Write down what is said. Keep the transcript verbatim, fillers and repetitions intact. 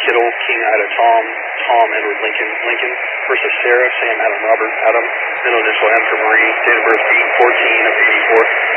Kittle, King, Ida, Tom, Tom, Edward, Lincoln, Lincoln. First of Sarah, Sam, Adam, Robert, Adam. Middle initial M for Marie. Date of birth, eight fourteen of eighty-four.